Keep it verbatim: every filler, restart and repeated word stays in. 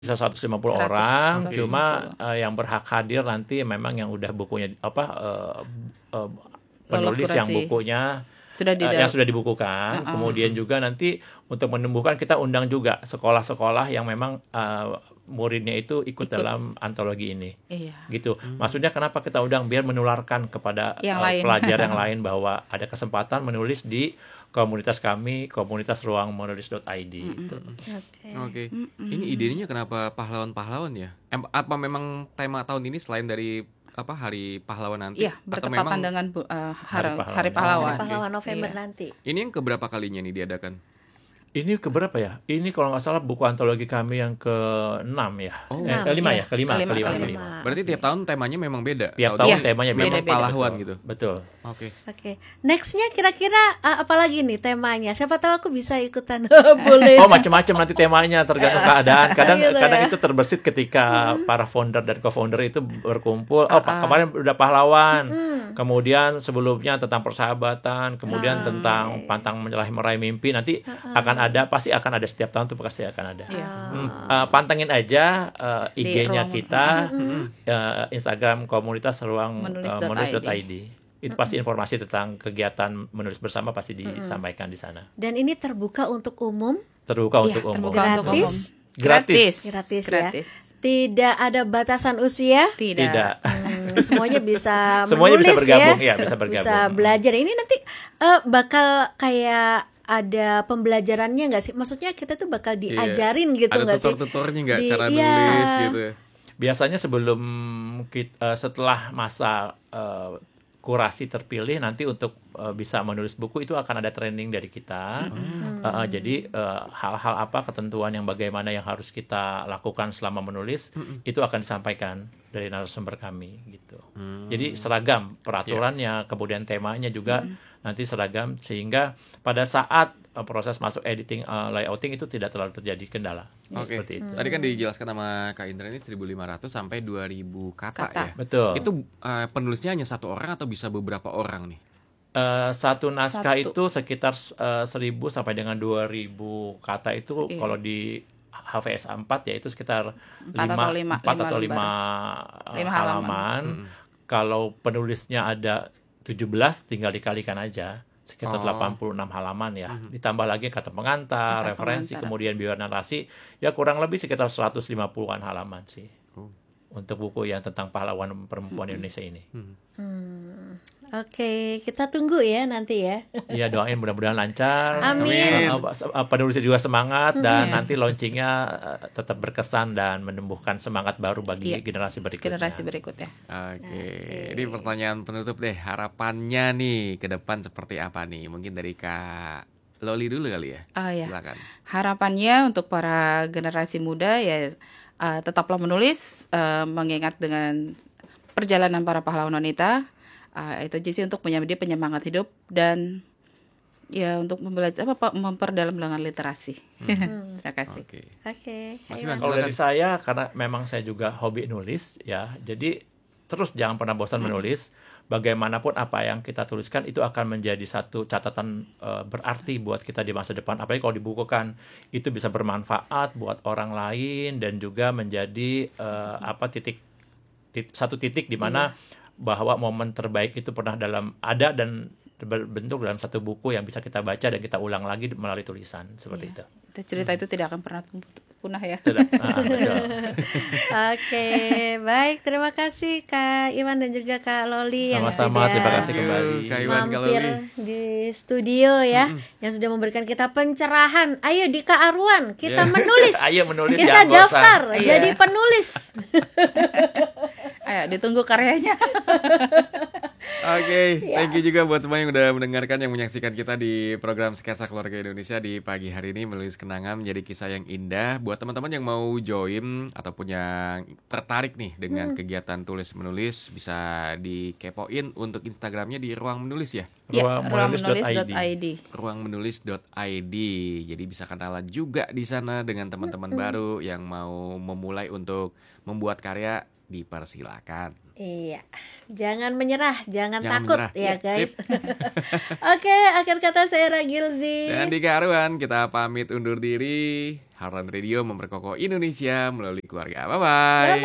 bisa seratus lima puluh seratus, orang, seratus lima cuma puluh. uh, yang berhak hadir nanti memang yang udah bukunya apa uh, uh, Lolos penulis yang kurasi. bukunya Sudah uh, didal- yang sudah dibukukan. Uh-uh. Kemudian juga nanti untuk menumbuhkan kita undang juga sekolah-sekolah yang memang uh, muridnya itu ikut, Ikut. dalam antologi ini. Iya. Gitu. Maksudnya kenapa kita undang biar menularkan kepada Yang uh, lain. pelajar yang lain bahwa ada kesempatan menulis di komunitas kami, komunitas ruang menulis dot i d. Gitu. Oke. Oke. Ini idenya kenapa pahlawan-pahlawan ya? Em, apa memang tema tahun ini selain dari apa Hari Pahlawan nanti? Iya, Atau bertepatan memang dengan bu- uh, Hari hari, Pahlawan. hari pahlawan. Oh, Pahlawan November Iya. nanti. ini yang keberapa kalinya nih diadakan? Ini keberapa ya? Ini kalau nggak salah buku antologi kami yang keenam ya. Oh. Eh, Enam, kelima ya. ya, kelima, Kelima, kelima, kelima. kelima. Berarti tiap tahun temanya memang beda. Tiap Tahun tahun ini temanya beda. memang beda-beda. pahlawan Betul, gitu. Betul. Oke. Oke. Nextnya kira-kira uh, apa lagi nih temanya? Siapa tahu aku bisa ikutan. Boleh. Oh, macam-macam nanti temanya tergantung keadaan. Kadang Gitu kadang ya. itu terbersit ketika para founder dan co-founder itu berkumpul. Oh, Pak, kemarin udah pahlawan. Kemudian sebelumnya tentang persahabatan, kemudian tentang pantang menyerahi meraih mimpi. Nanti akan ada, pasti akan ada setiap tahun tuh pasti akan ada. Iya. Hmm, uh, pantengin aja uh, I G-nya ruang- kita, uh, Instagram komunitas ruang Menulis uh, dot menulis dot i i d. Itu pasti informasi tentang kegiatan menulis bersama pasti disampaikan di sana. Dan ini terbuka untuk umum, Terbuka Iya, untuk umum. terbuka untuk Gratis? umum. Gratis. gratis, ya. Gratis. Tidak ada batasan usia. Tidak. Tidak. Hmm, semuanya bisa Semuanya bisa menulis bergabung, ya. ya, bisa bergabung. Bisa belajar. Ini nanti eh, bakal kayak ada pembelajarannya nggak sih? Maksudnya kita tuh bakal diajarin gitu Ada nggak sih? tutor-tutornya nggak Di- cara iya. nulis gitu ya? Biasanya sebelum kita, setelah masa eh, kurasi terpilih nanti untuk eh, bisa menulis buku itu akan ada training dari kita. Eh, eh, jadi eh, hal-hal apa ketentuan yang bagaimana yang harus kita lakukan selama menulis itu akan disampaikan dari narasumber kami gitu. Jadi seragam peraturannya, kemudian temanya juga nanti seragam sehingga pada saat eh, proses masuk editing eh, layouting itu tidak terlalu terjadi kendala. Oke. Seperti itu. Tadi kan dijelaskan sama Kak Indra ini seribu lima ratus sampai dua ribu kata, Kata. ya. Betul. Itu eh, penulisnya hanya satu orang atau bisa beberapa orang nih? Eh, satu naskah Satu. itu sekitar eh, seribu sampai dengan dua ribu kata itu Iya. kalau di H V S A empat ya itu sekitar Empat lima, atau lima- empat lima atau lembar. lima, eh, Lima halaman. halaman. Kalau penulisnya ada tujuh belas tinggal dikalikan aja sekitar Oh. delapan puluh enam halaman ya. Ditambah lagi kata pengantar, Kata referensi, pengantar. kemudian biar narasi ya kurang lebih sekitar seratus lima puluhan halaman sih. Oh. Untuk buku yang tentang pahlawan perempuan Indonesia ini. Oke, kita tunggu ya nanti ya. Iya, doain mudah-mudahan lancar. Amin. Uh, uh, penulisnya juga semangat dan nanti launchingnya uh, tetap berkesan dan menumbuhkan semangat baru bagi Iya. generasi berikutnya. Generasi berikutnya. Oke, ini pertanyaan penutup deh. Harapannya nih ke depan seperti apa nih? Mungkin dari Kak Loli dulu kali ya. Oh ya. Silakan. Harapannya untuk para generasi muda ya uh, tetaplah menulis, uh, mengingat dengan perjalanan para pahlawan wanita. Uh, itu aja sih untuk menjadi penyemangat hidup dan ya untuk membelajar apa Pak, memperdalam dengan literasi. Terima kasih. Oke. Oke. Mas ayo, Iwan, Kalau silakan. dari saya karena memang saya juga hobi nulis ya. Jadi terus jangan pernah bosan menulis. Bagaimanapun apa yang kita tuliskan itu akan menjadi satu catatan uh, berarti buat kita di masa depan. Apalagi kalau dibukukan itu bisa bermanfaat buat orang lain dan juga menjadi uh, apa titik, tit- satu titik di mana bahwa momen terbaik itu pernah dalam ada dan berbentuk dalam satu buku yang bisa kita baca dan kita ulang lagi melalui tulisan seperti Iya. itu. Itu cerita itu tidak akan pernah punah ya. Tidak, ah, betul. Oke, baik. Terima kasih Kak Iwan dan juga Kak Loli yang Sama-sama, sudah terima kasih Thank you, kembali. Kak Iwan, Kak mampir Loli. di studio ya, yang sudah memberikan kita pencerahan. Ayo di Kak Arwan, kita Yeah. menulis. Ayo menulis, Kita jangan bosan. daftar Iya. jadi penulis. Ayo ditunggu karyanya. Oke, thank you juga buat semua yang udah mendengarkan, yang menyaksikan kita di program Sketsa Keluarga Indonesia di pagi hari ini, menulis kenangan menjadi kisah yang indah. Buat teman-teman yang mau join ataupun yang tertarik nih dengan kegiatan tulis menulis, bisa dikepoin untuk Instagramnya di Ruang Menulis ya. Ya, ruangmenulis dot i d. ruangmenulis dot i d. ruang menulis dot i d. Jadi bisa kenalan juga di sana dengan teman-teman baru yang mau memulai untuk membuat karya, dipersilakan. Iya. Jangan menyerah, jangan, Jangan takut menyerah. ya Iya, guys. Oke, akhir kata saya Ragilzi. Dan di Karuan kita pamit undur diri. Heartland Radio memperkokoh Indonesia melalui keluarga. Bye-bye.